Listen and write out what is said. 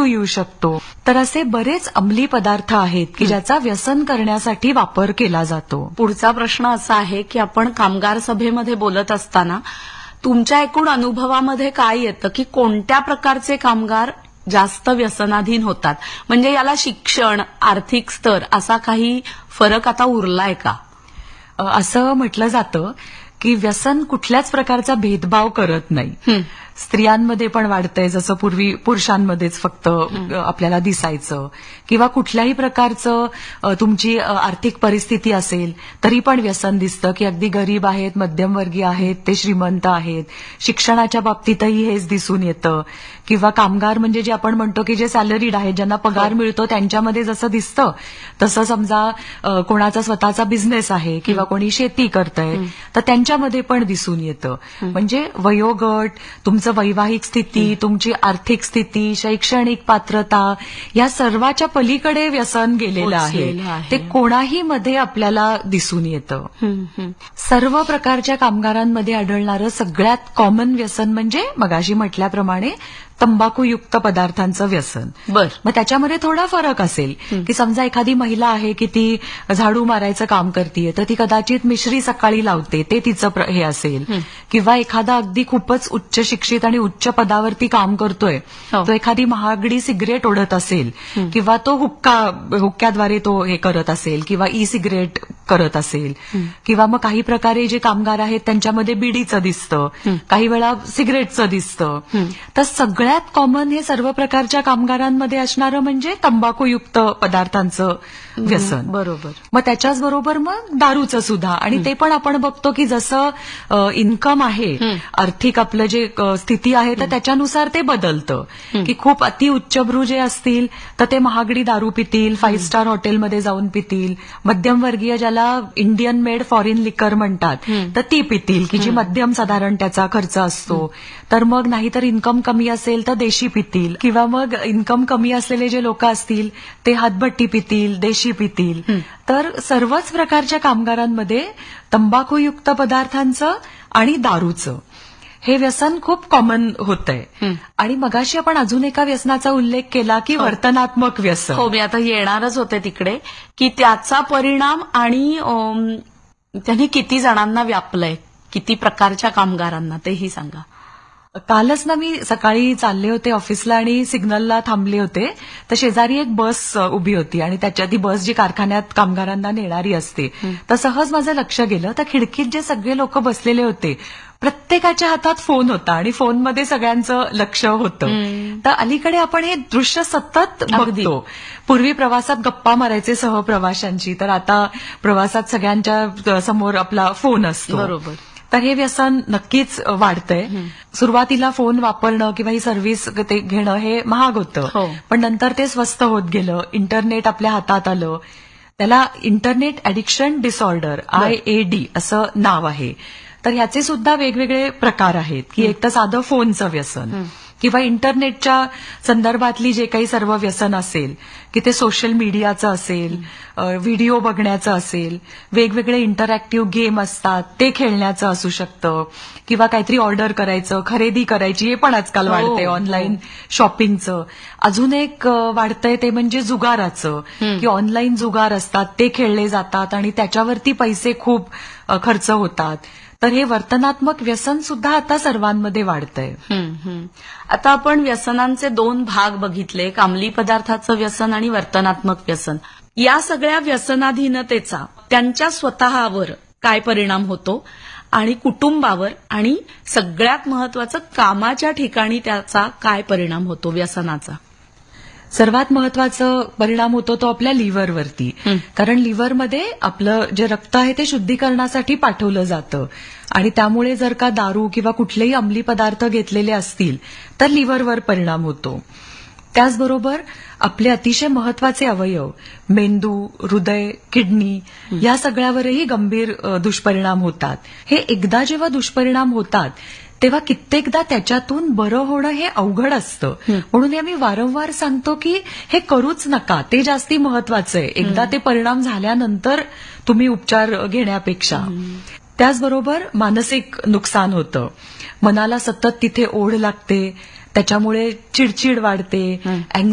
मृत्यू येऊ शकतो. तर असे बरेच अंमली पदार्थ आहेत की ज्याचा व्यसन करण्यासाठी वापर केला जातो. पुढचा प्रश्न असा आहे की आपण कामगार सभेमध्ये बोलत असताना तुमच्या एकूण अनुभवामध्ये काय येतं की कोणत्या प्रकारचे कामगार जास्त व्यसनाधीन होतात? म्हणजे याला शिक्षण, आर्थिक स्तर असा काही फरक आता उरलाय का? असं म्हटलं जातं की व्यसन कुठल्याच प्रकारचा भेदभाव करत नाही. स्त्रियांमध्ये पण वाढतंय, जसं पूर्वी पुरुषांमध्येच फक्त आपल्याला दिसायचं, किंवा कुठल्याही प्रकारचं तुमची आर्थिक परिस्थिती असेल तरी पण व्यसन दिसतं की अगदी गरीब आहेत, मध्यमवर्गीय आहेत, ते श्रीमंत आहेत. शिक्षणाच्या बाबतीतही हेच दिसून येतं. किंवा कामगार म्हणजे जे आपण म्हणतो की जे सॅलरीड आहेत, ज्यांना पगार मिळतो, त्यांच्यामध्ये जसं दिसतं तसं समजा कोणाचा स्वतःचा बिझनेस आहे किंवा कोणी शेती करतंय तर त्यांच्यामध्ये पण दिसून येतं. म्हणजे वयोगट, तुमचं वैवाहिक स्थिती, तुमची आर्थिक स्थिती, शैक्षणिक पात्रता या सर्वाच्या पलीकडे व्यसन गेलेलं आहे. ते कोणाही मध्ये आपल्याला दिसून येतं. सर्व प्रकारच्या कामगारांमध्ये आढळणारं सगळ्यात कॉमन व्यसन म्हणजे मगाशी म्हटल्याप्रमाणे तंबाखूयुक्त पदार्थांचं व्यसन. मग त्याच्यामध्ये थोडा फरक असेल की समजा एखादी महिला आहे की ती झाडू मारायचं काम करतीये तर ती कदाचित मिश्री सकाळी लावते, ते तिचं हे असेल. किंवा एखादा अगदी खूपच उच्च शिक्षित आणि उच्च पदावरती काम करतोय, तो एखादी महागडी सिगरेट ओढत असेल किंवा तो हुक्क्याद्वारे तो हे करत असेल किंवा ई सिगरेट करत असेल. किंवा मग काही प्रकारे जे कामगार आहेत त्यांच्यामध्ये बिडीचं दिसतं, काही वेळा सिगरेटचं दिसतं. तर सगळ्यात कॉमन हे सर्व प्रकारच्या कामगारांमध्ये असणारं म्हणजे तंबाखूयुक्त पदार्थांचं व्यसन. बरोबर. मग त्याच्याच बरोबर मग दारूचं सुद्धा. आणि ते पण आपण बघतो की जसं इन्कम आहे, आर्थिक आपलं जे स्थिती आहे तर त्याच्यानुसार ते बदलतं. की खूप अति उच्चभ्रू जे असतील तर ते महागडी दारू पितील, 5 स्टार हॉटेलमध्ये जाऊन पितील. मध्यमवर्गीय ज्याला इंडियन मेड फॉरेन लिकर म्हणतात तर ती पितील की जी मध्यम साधारण त्याचा खर्च असतो. तर मग नाहीतर इन्कम कमी असेल तर देशी पितील. किंवा मग इन्कम कमी असलेले जे लोक असतील ते हातभट्टी पितील, देशी पितील. तर सर्वच प्रकारच्या कामगारांमध्ये तंबाखूयुक्त पदार्थांचं आणि दारूचं हे व्यसन खूप कॉमन होतंय. आणि मगाशी आपण अजून एका व्यसनाचा उल्लेख केला की वर्तनात्मक व्यसन. हो, मी आता येणारच होते तिकडे की त्याचा परिणाम आणि त्यांनी किती जणांना व्यापलंय, किती प्रकारच्या कामगारांना, तेही सांगा. कालच ना मी सकाळी चालले होते ऑफिसला आणि सिग्नलला थांबले होते तर शेजारी एक बस उभी होती आणि त्याच्या ती बस जी कारखान्यात कामगारांना नेणारी असते. तर सहज माझं लक्ष गेलं तर खिडकीत जे सगळे लोक बसलेले होते प्रत्येकाच्या हातात फोन होता आणि फोनमध्ये सगळ्यांचं लक्ष होतं. तर अलीकडे आपण हे दृश्य सतत बघतो. पूर्वी प्रवासात गप्पा मारायचे सहप्रवाशांची, तर आता प्रवासात सगळ्यांच्या समोर आपला फोन असतो. बरोबर. तर हे व्यसन नक्कीच वाढतंय. सुरुवातीला फोन वापरणं किंवा ही सर्व्हिस ते घेणं हे महाग होतं, पण नंतर ते स्वस्त होत गेलं. इंटरनेट आपल्या हातात आलं. त्याला इंटरनेट ऍडिक्शन डिसऑर्डर, IAD असं नाव आहे. तर ह्याचे सुद्धा वेगवेगळे प्रकार आहेत की एक तर साधं फोनचं व्यसन किंवा इंटरनेटच्या संदर्भातली जे काही सर्व व्यसन असेल की ते सोशल मीडियाचं असेल, व्हिडिओ बघण्याचं असेल, वेगवेगळे इंटरॅक्टिव्ह गेम असतात ते खेळण्याचं असू शकतं, किंवा काहीतरी ऑर्डर करायचं, खरेदी करायची, हे पण आजकाल वाढतंय, ऑनलाईन शॉपिंगचं. अजून एक वाढतंय ते म्हणजे जुगाराचं, की ऑनलाईन जुगार असतात ते खेळले जातात आणि त्याच्यावरती पैसे खूप खर्च होतात. तर हे वर्तनात्मक व्यसन सुद्धा आता सर्वांमध्ये वाढतंय. आता आपण व्यसनांचे 2 भाग बघितले, अंमली पदार्थाचं व्यसन आणि वर्तनात्मक व्यसन. या सगळ्या व्यसनाधीनतेचा त्यांच्या स्वतःवर काय परिणाम होतो आणि कुटुंबावर आणि सगळ्यात महत्वाचं कामाच्या ठिकाणी त्याचा काय परिणाम होतो व्यसनाचा? सर्वात महत्वाचा परिणाम होतो तो आपल्या लिव्हरवरती. कारण लिव्हरमध्ये आपलं जे रक्त आहे ते शुद्धीकरणासाठी पाठवलं जातं आणि त्यामुळे जर का दारू किंवा कुठलेही अंमली पदार्थ घेतलेले असतील तर लिव्हरवर परिणाम होतो. त्याचबरोबर आपले अतिशय महत्वाचे अवयव मेंदू, हृदय, किडनी या सगळ्यावरही गंभीर दुष्परिणाम होतात. हे एकदा जेव्हा दुष्परिणाम होतात तेव्हा कित्येकदा त्याच्यातून बरं होणं हे अवघड असतं. म्हणून आम्ही वारंवार सांगतो की हे करूच नका, ते जास्ती महत्वाचं आहे. एकदा ते परिणाम झाल्यानंतर तुम्ही उपचार घेण्यापेक्षा. त्याचबरोबर मानसिक नुकसान होतं. मनाला सतत तिथे ओढ लागते, त्याच्यामुळे चिडचिड वाढते,